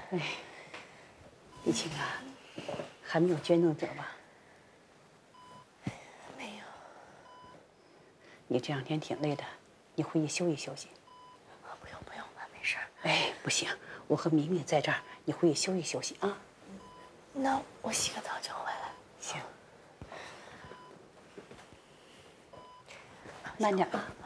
哎，玉清啊，还没有捐赠者吧？ 没有。 你这两天挺累的，你回去休息休息。 不用不用，妈没事儿。 哎，不行，我和明明在这儿，你回去休息休息啊。 那我洗个澡就回来。 行，慢点啊。